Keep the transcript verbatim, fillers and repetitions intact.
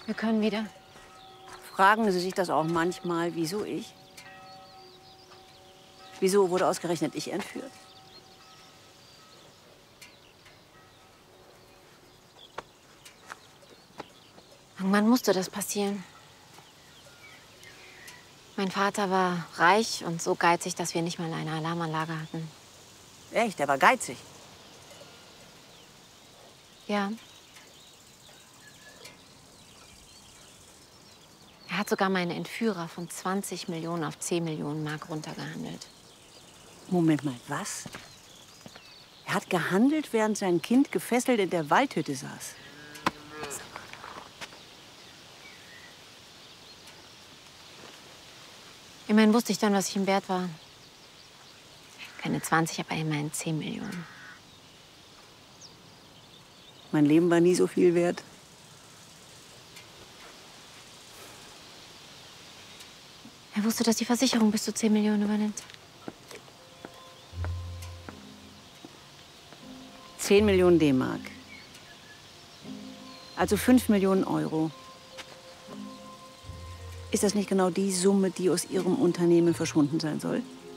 Wir können wieder. Fragen Sie sich das auch manchmal, wieso ich? Wieso wurde ausgerechnet ich entführt? Irgendwann musste das passieren. Mein Vater war reich und so geizig, dass wir nicht mal eine Alarmanlage hatten. Echt, der war geizig. Ja. Er hat sogar meinen Entführer von zwanzig Millionen auf zehn Millionen Mark runtergehandelt. Moment mal, was? Er hat gehandelt, während sein Kind gefesselt in der Waldhütte saß. Immerhin wusste ich dann, was ich ihm wert war. Keine zwanzig, aber immerhin zehn Millionen. Mein Leben war nie so viel wert. Er wusste, dass die Versicherung bis zu zehn Millionen übernimmt. zehn Millionen D-Mark. Also fünf Millionen Euro. Ist das nicht genau die Summe, die aus Ihrem Unternehmen verschwunden sein soll?